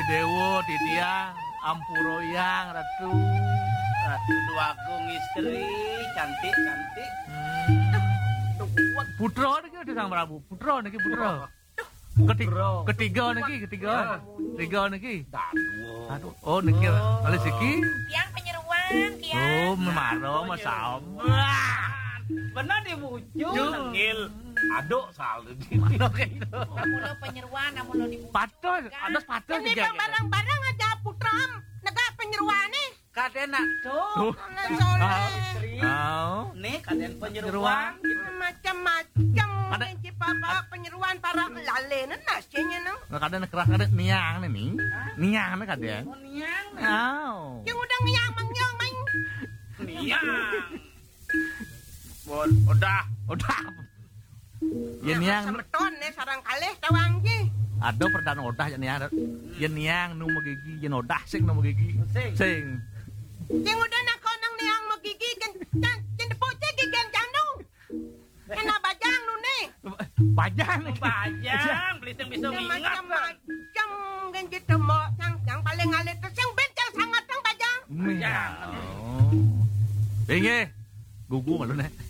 Dewo, Titiang, Ampuroyang, Ratu. Ratu Duagung istri, cantik. Putra niki udah Kang Prabu. Putra niki putra. Ketiga niki. Aduh, oh niki oleh siki. Tiang penyeruan, Oh, tiang. memaro masam. Benar dibujuk, nengil. Aduk saldo di. Namulo penyeruan, namulo dibuka. Patos, ada patos Ini juga. barang-barang aja putram. Negak penyeruan nih. Kadena Tuh. tuh. Soleh. Oh. Nih kaden penyeruan. Macam-macam. Ada- Kunci papa penyeruan para lalenan nasinya nang. Nggak kadang keras kadang niang nih. Niang nih kadang. Oh niang. Oh. Yang udah ngiyang mengyong main. Niang. Udah. Ya niang Semeton nih sarang kalih tawangji. ada perdana odah ya niang. Ya niang nu magigi ya odah sing nu magigi. Sing. Yang udah nakonang niyang magigi kan cendepoce gigen jantung. Kena bajang nu nih. Bajang. Bajang, belising bisa Yang ingat. macam-macam kan gitu mo yang paling alit terus yang bencel sangat yang bajang. Oh. Inge. Gugu malu nih.